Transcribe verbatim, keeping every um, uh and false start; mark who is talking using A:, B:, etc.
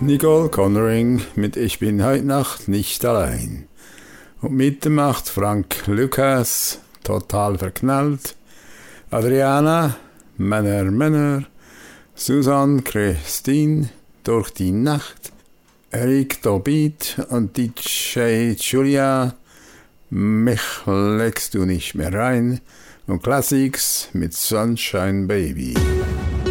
A: Nicole Connering mit Ich bin heute Nacht nicht allein. Und mitmacht Frank Lucas, Total verknallt, Adriana, Männer, Männer, Susanne Christine, Durch die Nacht, Eric Dobit und D J Julia, Mich legst du nicht mehr rein und Classics mit Sunshine Baby.